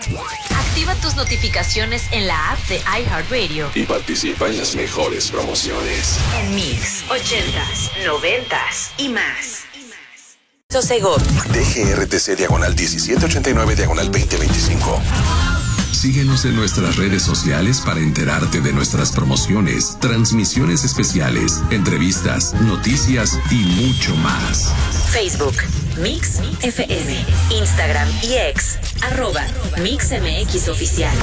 Activa tus notificaciones en la app de iHeartRadio y participa en las mejores promociones. En Mix, 80s, 90s y más. Sosegó. DGRTC /1789/2025. Síguenos en nuestras redes sociales para enterarte de nuestras promociones, transmisiones especiales, entrevistas, noticias y mucho más. Facebook, Mix FM, Instagram y X, @MixMX Oficial.